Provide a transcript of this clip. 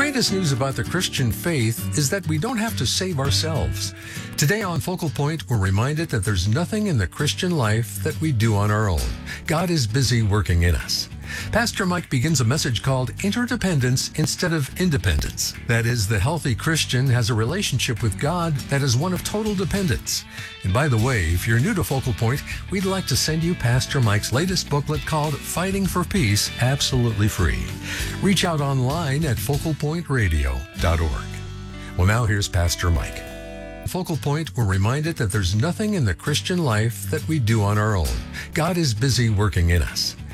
greatest news about the Christian faith is that we don't have to save ourselves. Today on Focal Point, we're reminded that there's nothing in the Christian life that we do on our own. God is busy working in us. Pastor Mike begins a message called Interdependence Instead of Independence. That is, the healthy Christian has a relationship with God that is one of total dependence. And by the way, if you're new to Focal Point, we'd like to send you Pastor Mike's latest booklet called Fighting for Peace, absolutely free. Reach out online at focalpointradio.org. Well, now here's Pastor Mike. Focal Point, we're reminded that there's nothing in the Christian life that we do on our own. God is busy working in us.